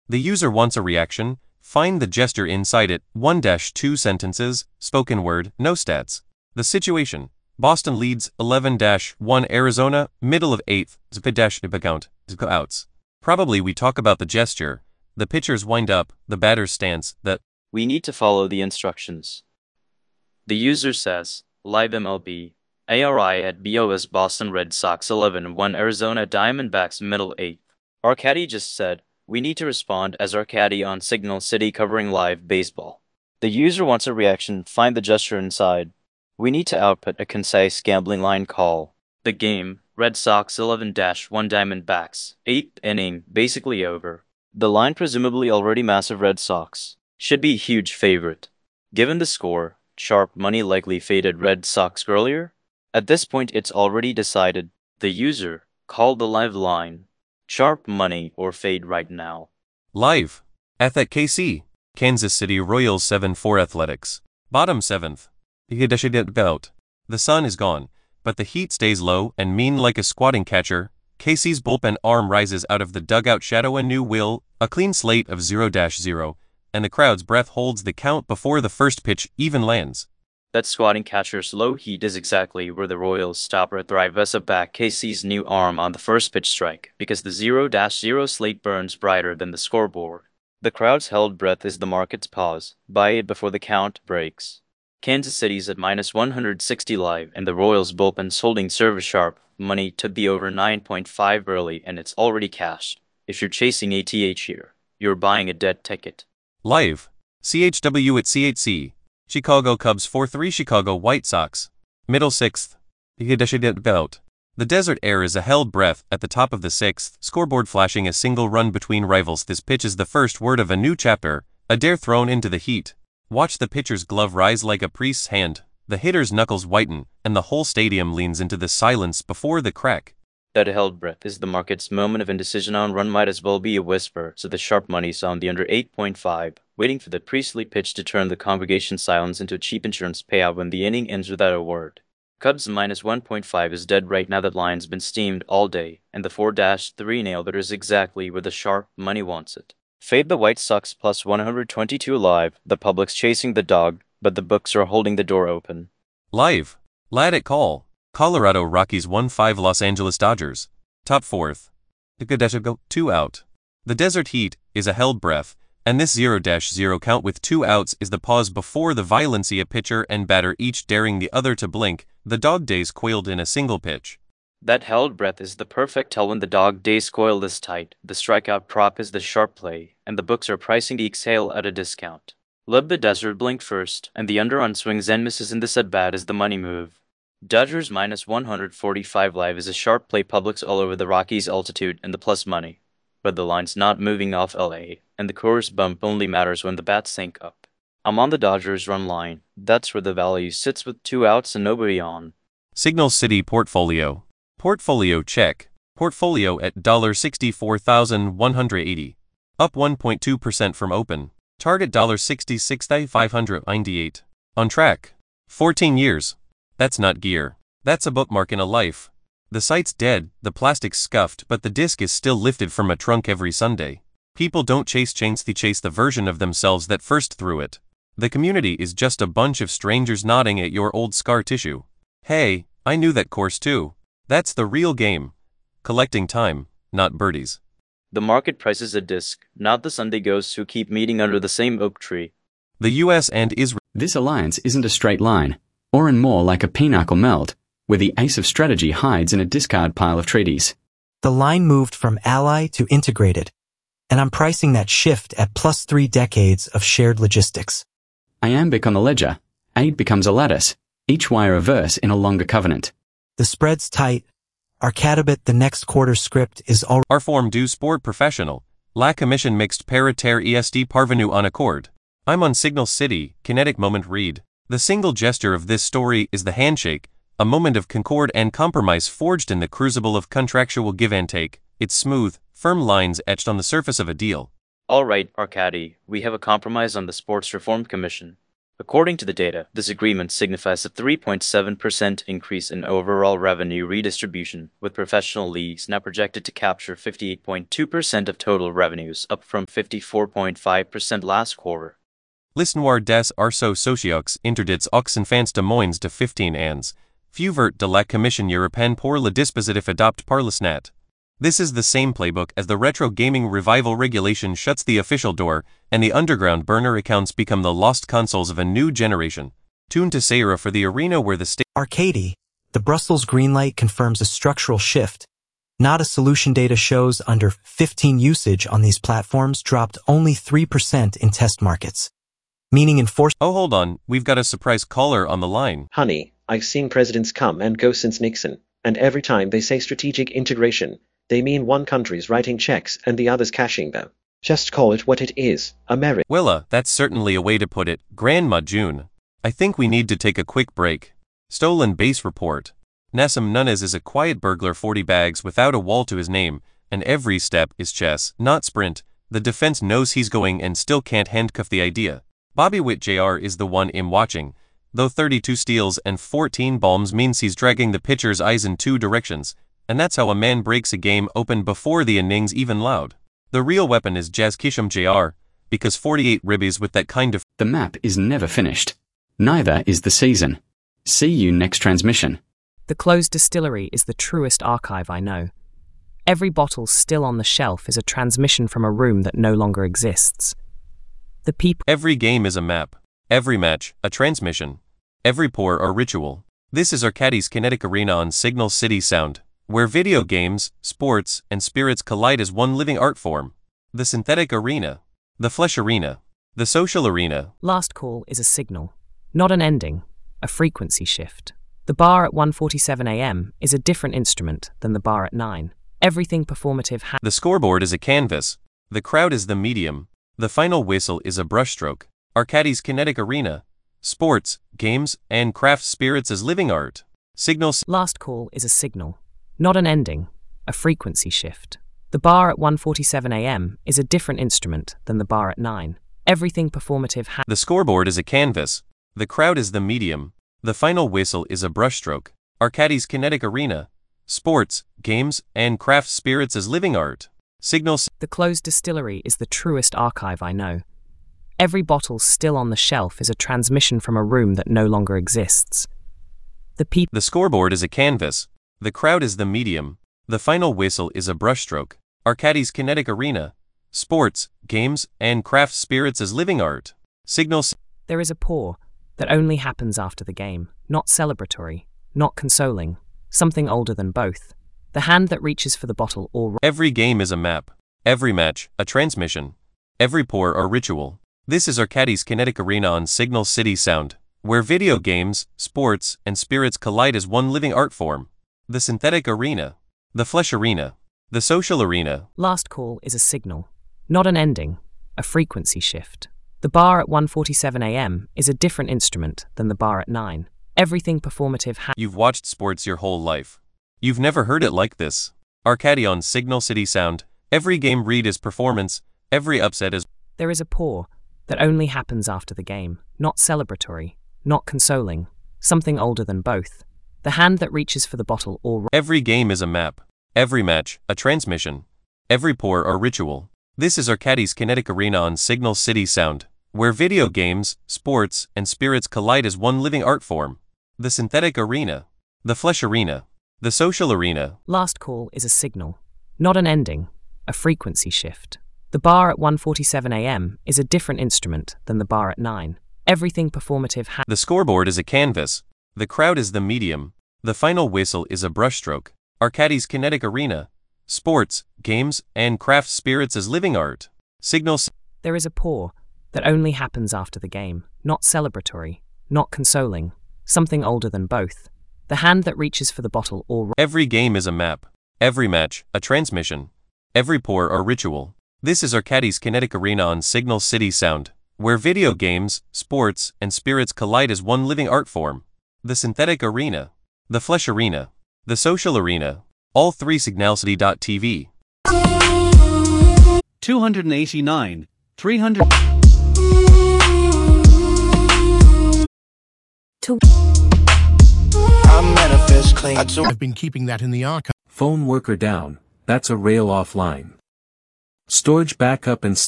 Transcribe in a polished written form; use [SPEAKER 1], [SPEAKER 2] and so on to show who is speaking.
[SPEAKER 1] The user wants a reaction. Find the gesture inside it. 1-2 sentences, spoken word, no stats. The situation. Boston leads 11-1 Arizona, middle of 8th, account, outs. Probably we talk about the gesture, the pitcher's wind up, the batter's stance, that
[SPEAKER 2] we need to follow the instructions. The user says, Live MLB, ARI at BOS Boston Red Sox 11-1 Arizona Diamondbacks middle 8th. Our caddy just said, we need to respond as our caddy on Signal City covering live baseball. The user wants a reaction. Find the gesture inside. We need to output a concise gambling line call. The game, Red Sox 11-1 Diamondbacks, 8th inning, basically over. The line presumably already massive Red Sox. Should be huge favorite. Given the score, sharp money likely faded Red Sox earlier. At this point it's already decided. The user, called the live line. Sharp money or fade right now.
[SPEAKER 1] Live. At KC. Kansas City Royals 7-4 Athletics. Bottom 7th. The sun is gone, but the heat stays low and mean like a squatting catcher. KC's bullpen arm rises out of the dugout shadow. A new will, a clean slate of 0-0, and the crowd's breath holds the count before the first pitch even lands.
[SPEAKER 2] That squatting catcher's low heat is exactly where the Royals stopper thrive as a back KC's new arm on the first pitch strike, because the 0-0 slate burns brighter than the scoreboard. The crowd's held breath is the market's pause. Buy it before the count breaks. Kansas City's at -160 live, and the Royals bullpen's holding service sharp money to the over 9.5 early, and it's already cashed. If you're chasing ATH here, you're buying a dead ticket.
[SPEAKER 1] Live. CHW at CHC. Chicago Cubs 4-3 Chicago White Sox. Middle 6th. The desert air is a held breath at the top of the 6th, scoreboard flashing a single run between rivals. This pitch is the first word of a new chapter, a dare thrown into the heat. Watch the pitcher's glove rise like a priest's hand, the hitter's knuckles whiten, and the whole stadium leans into the silence before the crack.
[SPEAKER 2] That held breath is the market's moment of indecision. On run might as well be a whisper, so the sharp money's on the under 8.5, waiting for the priestly pitch to turn the congregation's silence into a cheap insurance payout when the inning ends without a word. Cubs -1.5 is dead right now. That line's been steamed all day, and the 4-3 nail there is exactly where the sharp money wants it. Fade the White Sox +122 live. The public's chasing the dog, but the books are holding the door open.
[SPEAKER 1] Live. Lad at call. Colorado Rockies 1-5 Los Angeles Dodgers. Top 4th. 2 out. The desert heat is a held breath, and this 0-0 count with 2 outs is the pause before the violency. A pitcher and batter each daring the other to blink. The dog days coiled in a single pitch.
[SPEAKER 2] That held breath is the perfect tell when the dog days coil is tight. The strikeout prop is the sharp play, and the books are pricing the exhale at a discount. Let the desert blink first, and the under on swings and misses in this at bat is the money move. Dodgers -145 live is a sharp play. Public's all over the Rockies' altitude and the plus money. But the line's not moving off LA, and the course bump only matters when the bats sync up. I'm on the Dodgers run line. That's where the value sits with 2 outs and nobody on.
[SPEAKER 1] Signal City Portfolio. Portfolio check. Portfolio at $64,180. Up 1.2% from open. Target $66,598. On track. 14 years. That's not gear. That's a bookmark in a life. The site's dead, the plastic's scuffed, but the disc is still lifted from a trunk every Sunday. People don't chase chains, they chase the version of themselves that first threw it. The community is just a bunch of strangers nodding at your old scar tissue. Hey, I knew that course too. That's the real game. Collecting time, not birdies.
[SPEAKER 2] The market prices a disc, not the Sunday ghosts who keep meeting under the same oak tree.
[SPEAKER 1] The U.S. and Israel.
[SPEAKER 3] This alliance isn't a straight line, or and more like a pinochle meld, where the ace of strategy hides in a discard pile of treaties.
[SPEAKER 4] The line moved from ally to integrated, and I'm pricing that shift at +3 decades of shared logistics.
[SPEAKER 3] Iambic on the ledger, aid becomes a lattice, each wire a verse in a longer covenant.
[SPEAKER 4] The spread's tight. Our Catabit the next quarter script is already.
[SPEAKER 1] Our form do sport professional. La commission mixed parater ESD parvenu en accord. I'm on Signal City, kinetic moment read. The single gesture of this story is the handshake, a moment of concord and compromise forged in the crucible of contractual give and take. It's smooth, firm lines etched on the surface of a deal.
[SPEAKER 2] All right, Arcady, we have a compromise on the Sports Reform Commission. According to the data, this agreement signifies a 3.7% increase in overall revenue redistribution, with professional leagues now projected to capture 58.2% of total revenues, up from 54.5% last quarter.
[SPEAKER 1] L'histoire des arceaux sociaux interdits aux enfants de moins de 15 ans, fut de la Commission européenne pour le dispositif adopté par le Senat. This is the same playbook as the retro gaming revival regulation shuts the official door, and the underground burner accounts become the lost consoles of a new generation, tuned to Sierra for the arena where the state.
[SPEAKER 4] Arcady, the Brussels Greenlight confirms a structural shift. Not a solution data shows under 15 usage on these platforms dropped only 3% in test markets. Meaning enforcement.
[SPEAKER 1] Oh, hold on, we've got a surprise caller on the line.
[SPEAKER 5] Honey, I've seen presidents come and go since Nixon, and every time they say strategic integration, they mean one country's writing checks and the other's cashing them. Just call it what it is, America.
[SPEAKER 1] Willa, that's certainly a way to put it, Grandma June. I think we need to take a quick break. Stolen base report. Nassim Nunez is a quiet burglar 40 bags without a wall to his name, and every step is chess, not sprint. The defense knows he's going and still can't handcuff the idea. Bobby Witt Jr. is the one I'm watching, though 32 steals and 14 bombs means he's dragging the pitcher's eyes in two directions, and that's how a man breaks a game open before the innings even loud. The real weapon is Jazz Kisham Jr., because 48 ribbies with that kind of.
[SPEAKER 3] The map is never finished. Neither is the season. See you next transmission.
[SPEAKER 6] The closed distillery is the truest archive I know. Every bottle still on the shelf is a transmission from a room that no longer exists. The people.
[SPEAKER 1] Every game is a map. Every match, a transmission. Every pour, a ritual. This is Arcadie's Kinetic Arena on Signal City Sound, where video games, sports, and spirits collide as one living art form. The synthetic arena. The flesh arena. The social arena.
[SPEAKER 6] Last call is a signal, not an ending, a frequency shift. The bar at 1:47 a.m. is a different instrument than the bar at 9. Everything performative
[SPEAKER 1] The scoreboard is a canvas. The crowd is the medium. The final whistle is a brushstroke. Arcadie's Kinetic Arena. Sports, games, and craft spirits as living art. Signals.
[SPEAKER 6] Last call is a signal, not an ending, a frequency shift. The bar at 1:47 a.m. is a different instrument than the bar at 9. Everything performative
[SPEAKER 1] The scoreboard is a canvas. The crowd is the medium. The final whistle is a brushstroke. Arcadie's Kinetic Arena. Sports, games, and craft spirits as living art. Signals.
[SPEAKER 6] The closed distillery is the truest archive I know. Every bottle still on the shelf is a transmission from a room that no longer exists.
[SPEAKER 1] The scoreboard is a canvas. The crowd is the medium. The final whistle is a brushstroke. Arcadie's Kinetic Arena. Sports, games, and craft spirits as living art. Signals.
[SPEAKER 6] There is a pour that only happens after the game, not celebratory, not consoling, something older than both. The hand that reaches for the bottle or.
[SPEAKER 1] Every game is a map. Every match, a transmission. Every pour, a ritual. This is Arcadie's Kinetic Arena on Signal City Sound, where video games, sports, and spirits collide as one living art form. The synthetic arena. The flesh arena. The social arena.
[SPEAKER 6] Last call is a signal, not an ending, a frequency shift. The bar at 1:47 a.m. is a different instrument than the bar at 9. Everything performative
[SPEAKER 1] You've watched sports your whole life. You've never heard it like this. Arcadie on Signal City Sound. Every game read is performance. Every upset is.
[SPEAKER 6] There is a pour that only happens after the game, not celebratory, not consoling, something older than both. The hand that reaches for the bottle or.
[SPEAKER 1] Every game is a map. Every match, a transmission. Every pour, a ritual. This is Arcadie's Kinetic Arena on Signal City Sound, where video games, sports, and spirits collide as one living art form. The synthetic arena. The flesh arena. The social arena.
[SPEAKER 6] Last call is a signal, not an ending, a frequency shift. The bar at 1:47 a.m. is a different instrument than the bar at 9. Everything performative
[SPEAKER 1] The scoreboard is a canvas. The crowd is the medium. The final whistle is a brushstroke. Arcadie's Kinetic Arena. Sports, games, and craft spirits as living art. Signals.
[SPEAKER 6] There is a pour that only happens after the game, not celebratory, not consoling, something older than both. The hand that reaches for the bottle or.
[SPEAKER 1] Every game is a map. Every match, a transmission. Every pour, a ritual. This is Arcadie's Kinetic Arena on Signal City Sound, where video games, sports, and spirits collide as one living art form. The synthetic arena. The flesh arena. The social arena. All three signalcity.tv.
[SPEAKER 7] 289, 300.
[SPEAKER 6] to
[SPEAKER 7] I've been keeping that in the archive.
[SPEAKER 8] Phone worker down, that's a rail offline. Storage backup and